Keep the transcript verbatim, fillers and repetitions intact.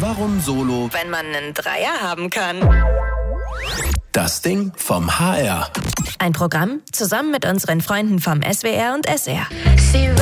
Warum Solo, wenn man einen Dreier haben kann? das Ding vom H R. Ein Programm zusammen mit unseren Freunden vom S W R und S R.